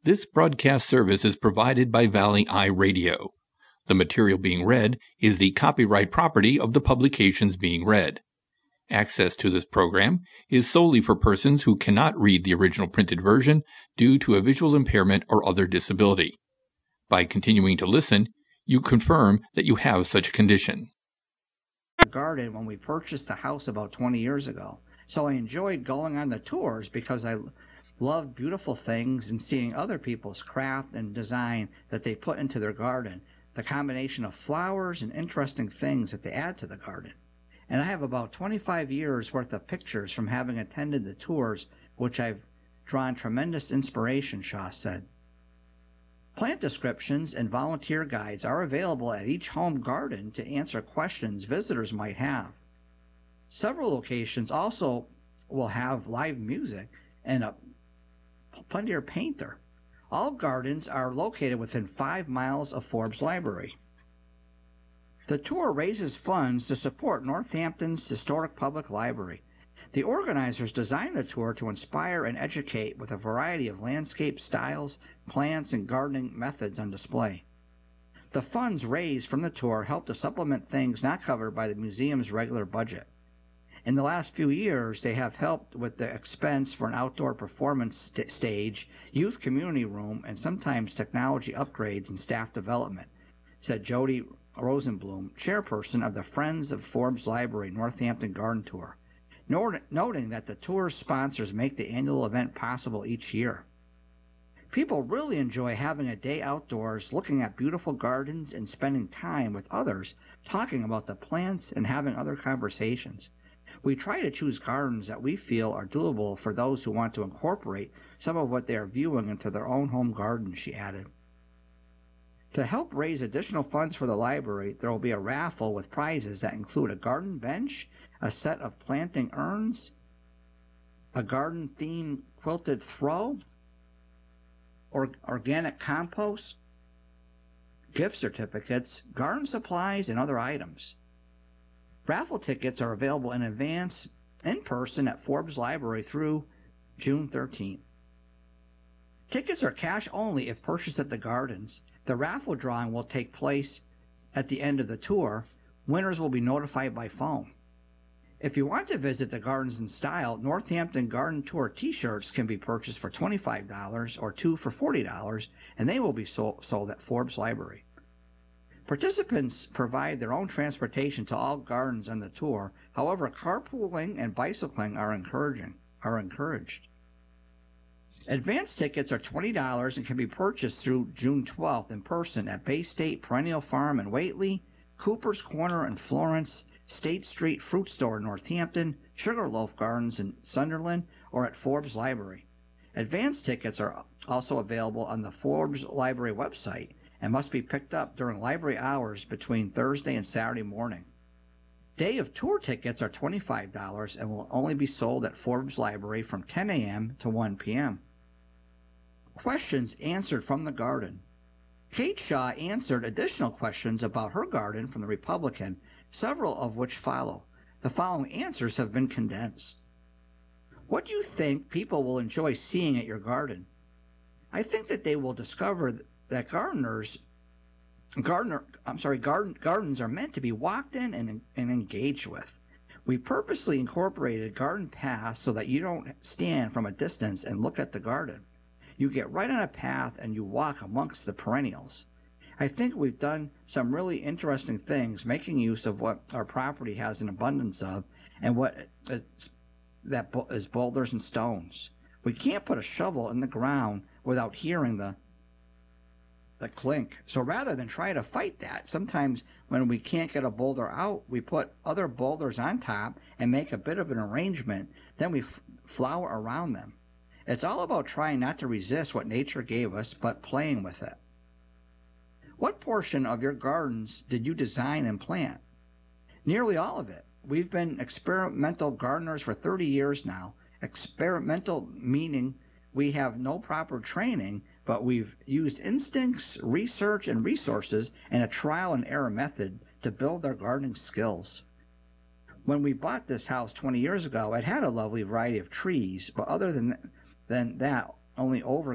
This broadcast service is provided by Valley Eye Radio. The material being read is the copyright property of the publications being read. Access to this program is solely for persons who cannot read the original printed version due to a visual impairment or other disability. By continuing to listen, you confirm that you have such a condition. Garden when we purchased the house about 20 years ago. So I enjoyed going on the tours because I love beautiful things and seeing other people's craft and design that they put into their garden, the combination of flowers and interesting things that they add to the garden. And I have about 25 years worth of pictures from having attended the tours, which I've drawn tremendous inspiration, Shaw said. Plant descriptions and volunteer guides are available at each home garden to answer questions visitors might have. Several locations also will have live music and a plein air painter. All gardens are located within 5 miles of Forbes Library. The tour raises funds to support Northampton's historic public library. The organizers designed the tour to inspire and educate with a variety of landscape styles, plants, and gardening methods on display. The funds raised from the tour help to supplement things not covered by the museum's regular budget. In the last few years, they have helped with the expense for an outdoor performance stage, youth community room, and sometimes technology upgrades and staff development, said Jody Rosenblum, chairperson of the Friends of Forbes Library Northampton Garden Tour, noting that the tour's sponsors make the annual event possible each year. People really enjoy having a day outdoors, looking at beautiful gardens and spending time with others, talking about the plants and having other conversations. We try to choose gardens that we feel are doable for those who want to incorporate some of what they are viewing into their own home garden, she added. To help raise additional funds for the library, there will be a raffle with prizes that include a garden bench, a set of planting urns, a garden-themed quilted throw, or organic compost, gift certificates, garden supplies, and other items. Raffle tickets are available in advance in person at Forbes Library through June 13th. Tickets are cash only if purchased at the gardens. The raffle drawing will take place at the end of the tour. Winners will be notified by phone. If you want to visit the gardens in style, Northampton Garden Tour t-shirts can be purchased for $25 or 2 for $40, and they will be sold at Forbes Library. Participants provide their own transportation to all gardens on the tour. However, carpooling and bicycling are encouraged. Advance tickets are $20 and can be purchased through June 12th in person at Bay State Perennial Farm in Whately, Cooper's Corner in Florence, State Street Fruit Store in Northampton, Sugarloaf Gardens in Sunderland, or at Forbes Library. Advance tickets are also available on the Forbes Library website and must be picked up during library hours between Thursday and Saturday morning. Day of tour tickets are $25 and will only be sold at Forbes Library from 10 a.m. to 1 p.m. Questions answered from the garden. Kate Shaw answered additional questions about her garden from the Republican, several of which follow. The following answers have been condensed. What do you think people will enjoy seeing at your garden? I think that they will discover that gardens are meant to be walked in and engaged with. We purposely incorporated garden paths so that you don't stand from a distance and look at the garden. You get right on a path and you walk amongst the perennials. I think we've done some really interesting things, making use of what our property has an abundance of and what is boulders and stones. We can't put a shovel in the ground without hearing the clink. So rather than try to fight that, sometimes when we can't get a boulder out, we put other boulders on top and make a bit of an arrangement. Then we flower around them. It's all about trying not to resist what nature gave us, but playing with it. What portion of your gardens did you design and plant? Nearly all of it. We've been experimental gardeners for 30 years now. Experimental meaning we have no proper training, but we've used instincts, research, and resources and a trial and error method to build our gardening skills. When we bought this house 20 years ago, it had a lovely variety of trees, but other than that, only over